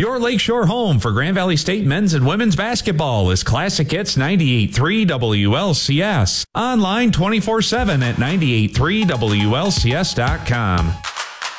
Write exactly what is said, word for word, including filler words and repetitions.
Your Lakeshore home for Grand Valley State men's and women's basketball is Classic Hits ninety-eight point three W L C S. Online twenty-four seven at ninety-eight point three W L C S dot com.